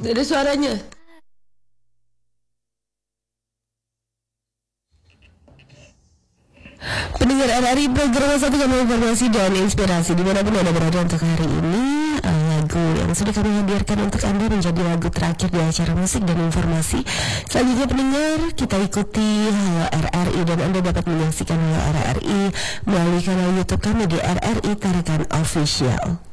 Gak ada suaranya. Pendengar RRI, program satu kami informasi dan inspirasi dimanapun Anda berada untuk hari ini. Lagu yang sudah kami hadirkan untuk Anda menjadi lagu terakhir di acara musik dan informasi. Selanjutnya pendengar, kita ikuti Halo RRI dan Anda dapat menyaksikan Halo RRI melalui kanal YouTube kami di RRI Tarakan Official.